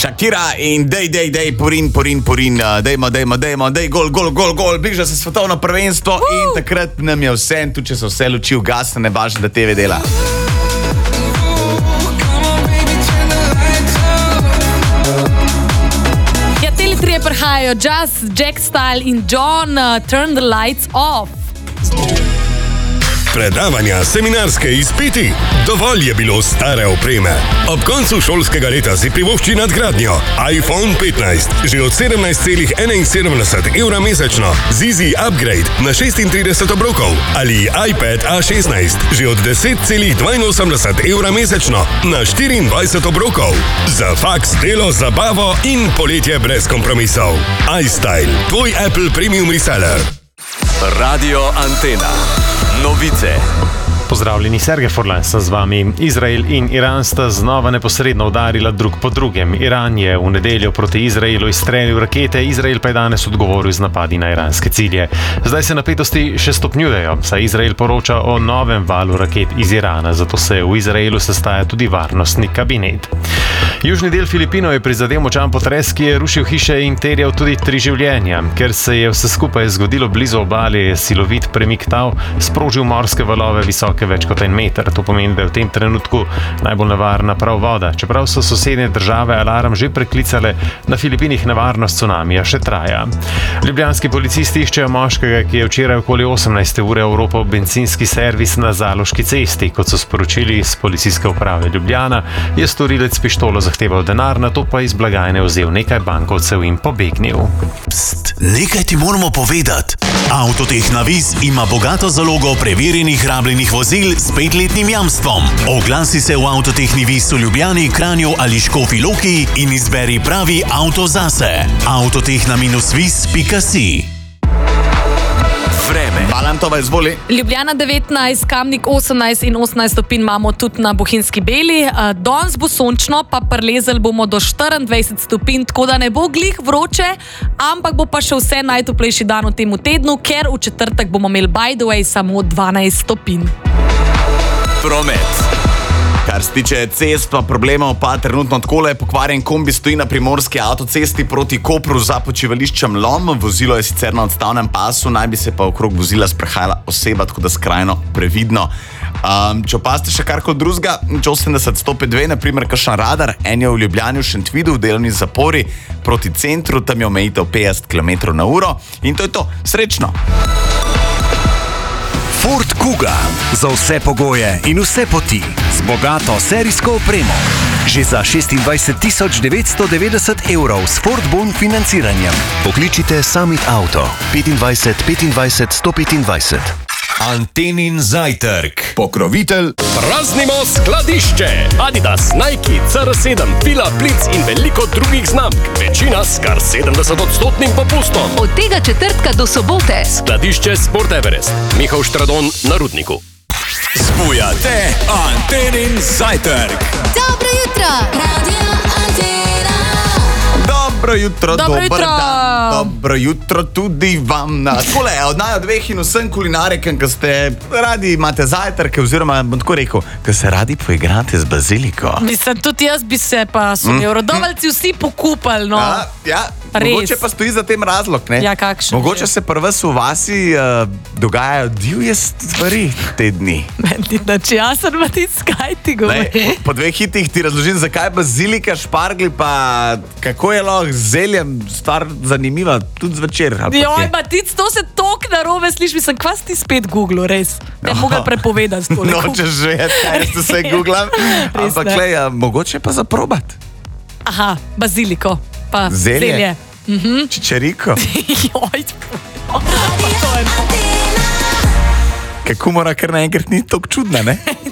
Shakira in dej, porin, dej, gol, bliža se svetovno prvenstvo in takrat nam je vse, tudi če so vse luči ugasne, ne važno, da TV dela. Ja, teli trije prihajajo, Just, Jack Style in John, Turn the Lights Off. Predavanja, seminarske izpiti, dovolj je bilo stare opreme. Ob koncu šolskega leta si privošči nadgradnjo. iPhone 15, že od 17,71 evra mesečno, z Easy Upgrade na 36 obrokov. Ali iPad A16, že od 10,82 evra mesečno, na 24 obrokov. Za faks, delo, zabavo in poletje brez kompromisov. iStyle, tvoj Apple Premium Reseller. Radio Antena. Novice. Pozdravljeni, Sergej Furlan sem z vami. Izrael in Iran sta znova neposredno udarila drug po drugem. Iran je v nedeljo proti Izraelu izstrelil rakete, Izrael pa je danes odgovoril z napadi na iranske cilje. Zdaj se napetosti še stopnjujejo, saj Izrael poroča o novem valu raket iz Irana, zato se v Izraelu sestaja tudi varnostni kabinet. Južni del Filipinov je prizadel močan potres, ki je rušil hiše in terjal tudi 3 življenja. Ker se je vse skupaj zgodilo blizu obale, je silovit premik tal sprožil morske valove visoke več kot 1 meter. To pomeni, da je v tem trenutku najbolj nevarna prav voda. Čeprav so sosednje države alarm že preklicale, na Filipinih nevarnost cunamija še traja. Ljubljanski policisti iščejo moškega, ki je včeraj okoli 18. ure oropal bencinski servis na Zaloški cesti. Kot so sporočili iz policijske uprave Ljubljana, je storilec pištolo zahteval denar, nato pa iz blagajne vzel nekaj bankovcev in pobegnil. Pst, nekaj ti moramo povedati. Avtotehna Vis ima bogato zalogo preverjenih rabljenih vozil s 5-letnim jamstvom. Oglasi se v Avtotehni Vis v Ljubljani, Kranju ali Škofji Loki in izberi pravi avto zase. Avtotehna-vis.si. Balantova izvoli. Ljubljana 19, Kamnik 18 in 18 stopinj imamo tudi na Bohinjski Beli. Danes bo sončno, pa prelezali bomo do 24 stopinj, tako da ne bo glih vroče, ampak bo pa še vse najtoplejši dan v tem tednu, ker v četrtek bomo imeli by the way samo 12 stopinj. Promet. Kar se tiče cest, pa problemov pa trenutno takole. Pokvarjen kombi stoji na primorski avtocesti proti Kopru za počivališčem Lom. Vozilo je sicer na odstavnem pasu, naj bi se pa okrog vozila sprehajala oseba, tako da skrajno previdno. Če opazite še karkoli drugega, 80-102, naprimer kakšen radar, en je v Ljubljani v Šentvidu, v delovni zapori proti centru, tam je omejitev 50 km/h in to je to. Srečno! Ford Kuga. Za vse pogoje in vse poti. Z bogato serijsko opremo. Že za 26.990 evrov s Ford Bon financiranjem. Pokličite Summit Auto 25 25 125. Antenin zajtrk. Pokrovitelj. Praznimo skladišče. Adidas, Nike, CR7, Fila, Blitz in veliko drugih znamk. Večina s kar 70% popustom. Od tega četrtka do sobote. Skladišče Sport Everest. Mihael Štradon na Rudniku. Spujate Antenin zajtrk. Dobro jutro, Radio Antena. Dobro jutro, Dobro dober jutro. dan. Dobro jutro tudi vam. Skole, od naj od dveh in vsem kulinarikem, ki ste radi imate zajtrke, oziroma bom tako rekel, ki se radi poigrate z baziliko. Mislim, tudi jaz bi se pa so mi rodovalci vsi pokupali, no. Ja, Res. mogoče pa stoji za tem razlog, ne? Ja, kakšen Mogoče je? se pri vas v vasi dogajajo divje stvari te dni. Meni znači jasen, Matic, kaj ti govori? Po 2 hitih ti razložim, zakaj bazilika, špargli pa kako je lahko z zeljem stvar zanimiva, tudi zvečer. ali pa Joj, kje. Matic, to se tok narobe sliši, mislim, kva si ti spet googlu, res. Ne mogel prepovedati s toliko. Nočeš živeti, kaj ste se googlam. Res Ampak ne. glej, mogoče pa zaprobat. Aha, baziliko, pa Zelje. Čičeriko. Joj, to je... Kako mora kar naenkrat ni tako čudna, ne?